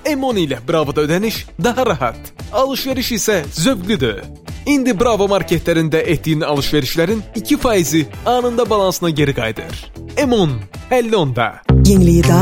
M10 ilə Bravo'da ödəniş daha rahat, alışveriş isə zövqlüdür. İndi Bravo marketlərində etdiyin alışverişlərin 2%-i anında balansına geri qayıdır. M10, 50 onda. Yeniliği